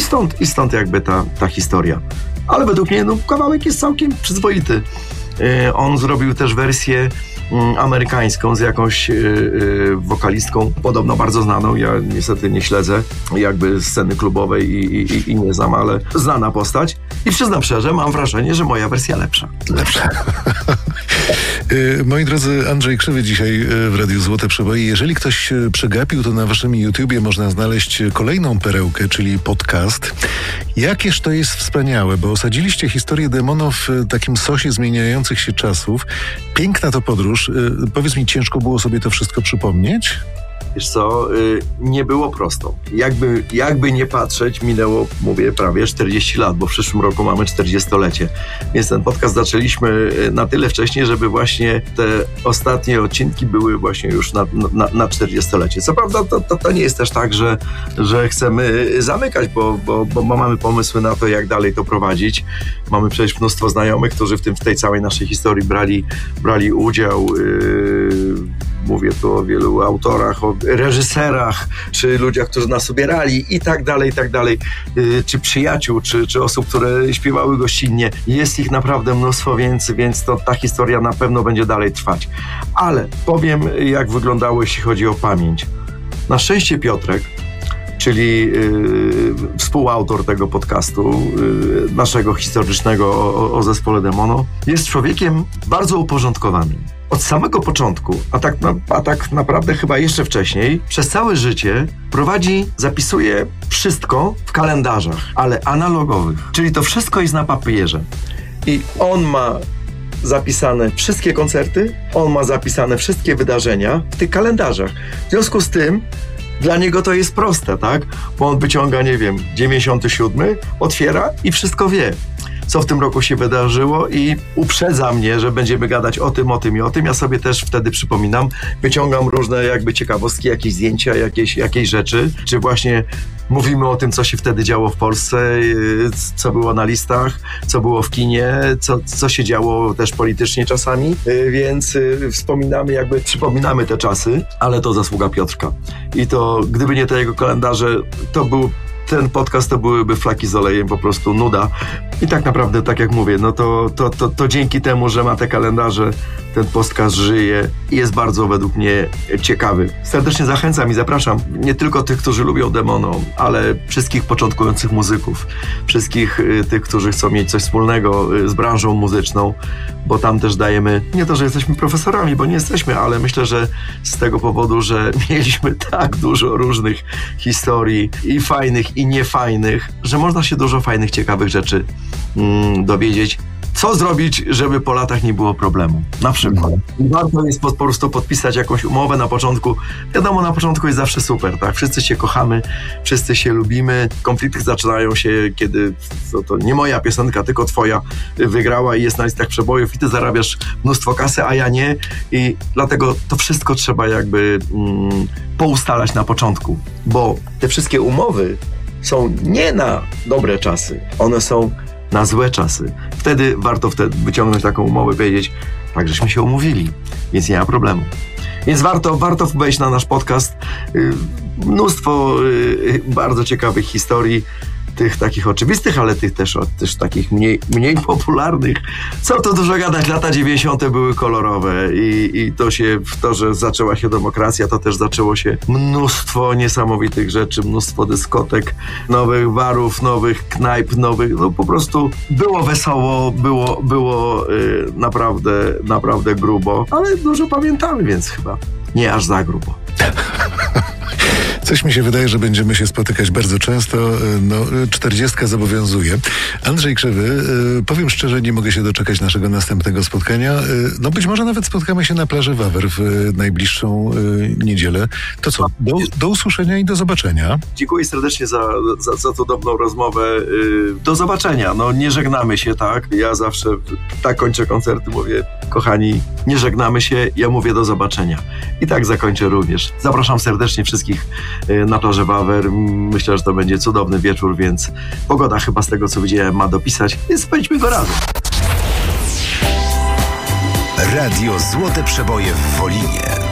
I stąd jakby ta historia. Ale według mnie kawałek jest całkiem przyzwoity. On zrobił też wersję amerykańską z jakąś wokalistką, podobno bardzo znaną. Ja niestety nie śledzę jakby sceny klubowej i nie znam, ale znana postać. I przyznam szczerze, mam wrażenie, że moja wersja lepsza. Moi drodzy, Andrzej Krzywy dzisiaj w Radiu Złote Przeboje. Jeżeli ktoś przegapił, to na waszym YouTubie można znaleźć kolejną perełkę, czyli podcast. Jakież to jest wspaniałe, bo osadziliście historię Demona w takim sosie zmieniających się czasów. Piękna to podróż. Powiedz mi, ciężko było sobie to wszystko przypomnieć? Wiesz co, nie było prosto. Jakby nie patrzeć, minęło, mówię, prawie 40 lat, bo w przyszłym roku mamy 40-lecie. Więc ten podcast zaczęliśmy na tyle wcześnie, żeby właśnie te ostatnie odcinki były właśnie już na 40-lecie. Co prawda to nie jest też tak, że chcemy zamykać, bo mamy pomysły na to, jak dalej to prowadzić. Mamy przecież mnóstwo znajomych, którzy w tej całej naszej historii brali udział. Mówię tu o wielu autorach, o reżyserach, czy ludziach, którzy nas ubierali i tak dalej, czy przyjaciół, czy osób, które śpiewały gościnnie. Jest ich naprawdę mnóstwo, więc ta historia na pewno będzie dalej trwać. Ale powiem, jak wyglądało, jeśli chodzi o pamięć. Na szczęście Piotrek, czyli współautor tego podcastu, naszego historycznego o zespole Demono, jest człowiekiem bardzo uporządkowanym. Od samego początku, a tak naprawdę chyba jeszcze wcześniej, przez całe życie zapisuje wszystko w kalendarzach, ale analogowych. Czyli to wszystko jest na papierze. I on ma zapisane wszystkie koncerty, on ma zapisane wszystkie wydarzenia w tych kalendarzach. W związku z tym dla niego to jest proste, tak? Bo on wyciąga, 97, otwiera i wszystko wie, co w tym roku się wydarzyło i uprzedza mnie, że będziemy gadać o tym i o tym. Ja sobie też wtedy przypominam, wyciągam różne jakby ciekawostki, jakieś zdjęcia, jakieś rzeczy, czy właśnie mówimy o tym, co się wtedy działo w Polsce, co było na listach, co było w kinie, co się działo też politycznie czasami, więc przypominamy te czasy, ale to zasługa Piotrka. I to, gdyby nie te jego kalendarze, ten podcast to byłyby flaki z olejem, po prostu nuda. I tak naprawdę, tak jak mówię, to dzięki temu, że ma te kalendarze, ten podcast żyje i jest bardzo według mnie ciekawy. Serdecznie zachęcam i zapraszam nie tylko tych, którzy lubią Demono, ale wszystkich początkujących muzyków, wszystkich tych, którzy chcą mieć coś wspólnego z branżą muzyczną, bo tam też dajemy, nie to, że jesteśmy profesorami, bo nie jesteśmy, ale myślę, że z tego powodu, że mieliśmy tak dużo różnych historii i fajnych, i niefajnych, że można się dużo fajnych, ciekawych rzeczy dowiedzieć. Co zrobić, żeby po latach nie było problemu? Na przykład. Warto jest po prostu podpisać jakąś umowę na początku. Wiadomo, na początku jest zawsze super, tak? Wszyscy się kochamy, wszyscy się lubimy. Konflikty zaczynają się, kiedy to nie moja piosenka, tylko twoja wygrała i jest na listach przebojów i ty zarabiasz mnóstwo kasy, a ja nie. I dlatego to wszystko trzeba jakby poustalać na początku. Bo te wszystkie umowy są nie na dobre czasy. One są na złe czasy. Wtedy warto wyciągnąć taką umowę i powiedzieć, tak żeśmy się umówili, więc nie ma problemu. Więc warto wejść na nasz podcast. Mnóstwo bardzo ciekawych historii, tych takich oczywistych, ale tych też takich mniej popularnych. Co to dużo gadać, lata 90. były kolorowe i to, że zaczęła się demokracja, to też zaczęło się mnóstwo niesamowitych rzeczy, mnóstwo dyskotek, nowych barów, nowych knajp, po prostu było wesoło, było naprawdę grubo, ale dużo pamiętamy, więc chyba nie aż za grubo. Coś mi się wydaje, że będziemy się spotykać bardzo często. 40 zobowiązuje. Andrzej Krzywy, powiem szczerze, nie mogę się doczekać naszego następnego spotkania. Być może nawet spotkamy się na plaży Wawer w najbliższą niedzielę. To co? Do usłyszenia i do zobaczenia. Dziękuję serdecznie za cudowną rozmowę. Do zobaczenia. Nie żegnamy się, tak? Ja zawsze tak kończę koncerty, mówię, kochani, nie żegnamy się, ja mówię do zobaczenia. I tak zakończę również. Zapraszam serdecznie wszystkich na plażę Wawer. Myślę, że to będzie cudowny wieczór, więc pogoda chyba z tego, co widziałem, ma dopisać, więc spędźmy go razem. Radio Złote Przeboje w Wolinie.